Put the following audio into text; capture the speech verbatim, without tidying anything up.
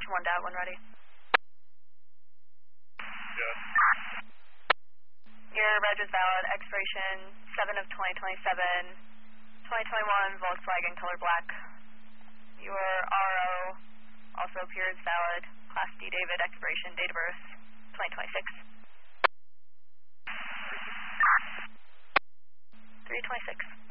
Station one down, when ready. Yes. Your reg is valid, expiration seven of twenty twenty-seven, twenty twenty-one, Volkswagen color black. Your R O also appears valid, Class D David, expiration, date of birth, twenty twenty-six. three twenty-six.